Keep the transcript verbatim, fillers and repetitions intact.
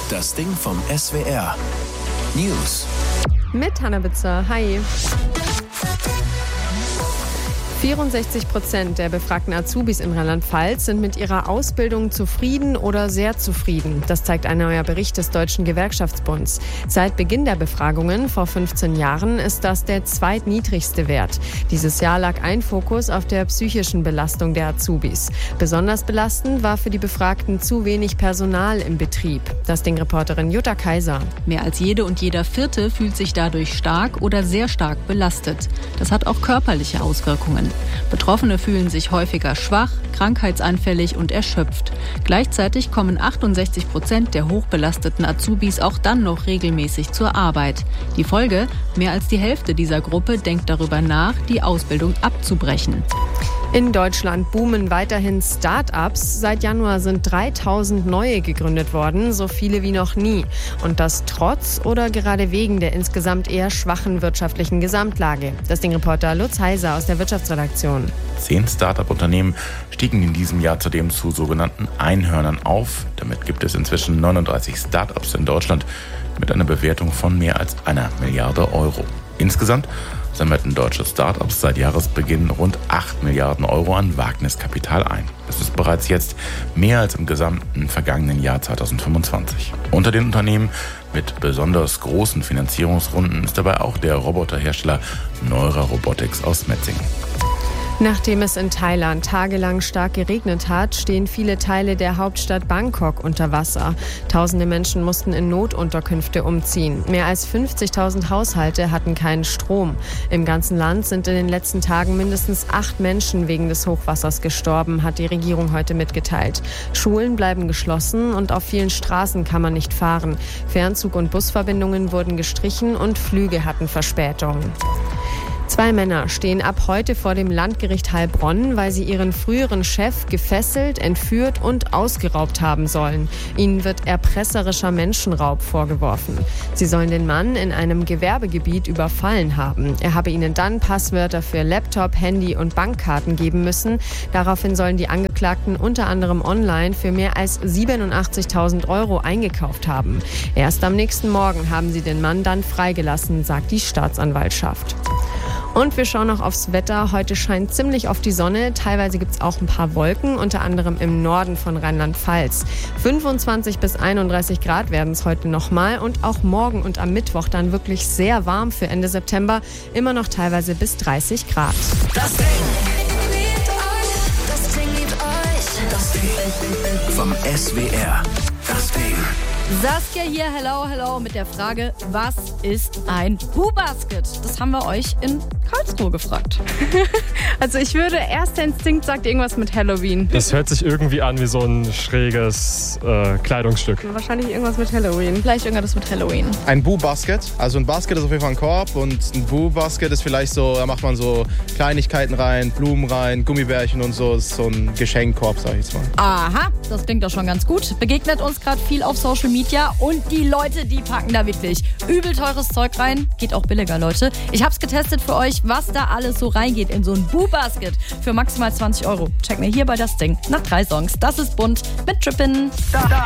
Das Ding vom S W R. News. Mit Hannah Bitzer. Hi. vierundsechzig Prozent der befragten Azubis in Rheinland-Pfalz sind mit ihrer Ausbildung zufrieden oder sehr zufrieden. Das zeigt ein neuer Bericht des Deutschen Gewerkschaftsbunds. Seit Beginn der Befragungen vor fünfzehn Jahren ist das der zweitniedrigste Wert. Dieses Jahr lag ein Fokus auf der psychischen Belastung der Azubis. Besonders belastend war für die Befragten zu wenig Personal im Betrieb. Das Ding-Reporterin Jutta Kaiser. Mehr als jede und jeder Vierte fühlt sich dadurch stark oder sehr stark belastet. Das hat auch körperliche Auswirkungen. Betroffene fühlen sich häufiger schwach, krankheitsanfällig und erschöpft. Gleichzeitig kommen achtundsechzig Prozent der hochbelasteten Azubis auch dann noch regelmäßig zur Arbeit. Die Folge? Mehr als die Hälfte dieser Gruppe denkt darüber nach, die Ausbildung abzubrechen. In Deutschland boomen weiterhin Start-ups. Seit Januar sind dreitausend neue gegründet worden, so viele wie noch nie. Und das trotz oder gerade wegen der insgesamt eher schwachen wirtschaftlichen Gesamtlage. Das Ding-Reporter Lutz Heiser aus der Wirtschaftsredaktion. Zehn Start-up-Unternehmen stiegen in diesem Jahr zudem zu sogenannten Einhörnern auf. Damit gibt es inzwischen neununddreißig Start-ups in Deutschland mit einer Bewertung von mehr als einer Milliarde Euro. Insgesamt sammelten deutsche Start-ups seit Jahresbeginn rund acht Milliarden Euro an Wagniskapital ein. Das ist bereits jetzt mehr als im gesamten vergangenen Jahr zweitausendfünfundzwanzig. Unter den Unternehmen mit besonders großen Finanzierungsrunden ist dabei auch der Roboterhersteller Neura Robotics aus Metzingen. Nachdem es in Thailand tagelang stark geregnet hat, stehen viele Teile der Hauptstadt Bangkok unter Wasser. Tausende Menschen mussten in Notunterkünfte umziehen. Mehr als fünfzigtausend Haushalte hatten keinen Strom. Im ganzen Land sind in den letzten Tagen mindestens acht Menschen wegen des Hochwassers gestorben, hat die Regierung heute mitgeteilt. Schulen bleiben geschlossen und auf vielen Straßen kann man nicht fahren. Fernzug- und Busverbindungen wurden gestrichen und Flüge hatten Verspätungen. Zwei Männer stehen ab heute vor dem Landgericht Heilbronn, weil sie ihren früheren Chef gefesselt, entführt und ausgeraubt haben sollen. Ihnen wird erpresserischer Menschenraub vorgeworfen. Sie sollen den Mann in einem Gewerbegebiet überfallen haben. Er habe ihnen dann Passwörter für Laptop, Handy und Bankkarten geben müssen. Daraufhin sollen die Angeklagten unter anderem online für mehr als siebenundachtzigtausend Euro eingekauft haben. Erst am nächsten Morgen haben sie den Mann dann freigelassen, sagt die Staatsanwaltschaft. Und wir schauen noch aufs Wetter. Heute scheint ziemlich auf die Sonne. Teilweise gibt es auch ein paar Wolken, unter anderem im Norden von Rheinland-Pfalz. fünfundzwanzig bis einunddreißig Grad werden es heute nochmal. Und auch morgen und am Mittwoch dann wirklich sehr warm für Ende September. Immer noch teilweise bis dreißig Grad. Das Ding. Das Ding liebt euch. Das Ding vom S W R. Das Ding. Saskia hier, hello, hello, mit der Frage, was ist ein Boo-Basket? Das haben wir euch in Karlsruhe gefragt. Also ich würde, erster Instinkt sagt irgendwas mit Halloween. Das hört sich irgendwie an wie so ein schräges äh, Kleidungsstück. Wahrscheinlich irgendwas mit Halloween. Vielleicht irgendwas mit Halloween. Ein Boo-Basket. Also ein Basket ist auf jeden Fall ein Korb und ein Boo-Basket ist vielleicht so, da macht man so Kleinigkeiten rein, Blumen rein, Gummibärchen und so. Das ist so ein Geschenkkorb, sag ich jetzt mal. Aha, das klingt doch schon ganz gut. Begegnet uns gerade viel auf Social Media. Und die Leute, die packen da wirklich übel teures Zeug rein. Geht auch billiger, Leute. Ich hab's getestet für euch, was da alles so reingeht in so ein Boo-Basket für maximal zwanzig Euro. Check mir hier bei das Ding nach drei Songs. Das ist bunt mit Trippin'. Da, da,